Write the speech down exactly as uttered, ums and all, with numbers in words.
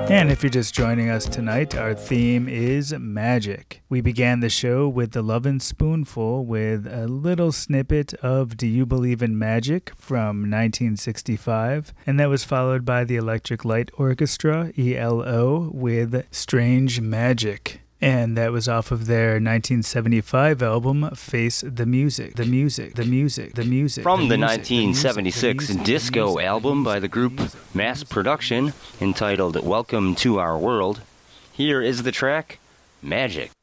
And if you're just joining us tonight, our theme is magic. We began the show with the Lovin' Spoonful with a little snippet of Do You Believe in Magic from nineteen sixty-five, and that was followed by the Electric Light Orchestra, E L O, with Strange Magic. And that was off of their nineteen seventy-five album, Face the Music, the Music, the Music, the Music. From the, the nineteen seventy-six the music, disco the music, album by the group Mass Production, entitled Welcome to Our World, here is the track, Magic.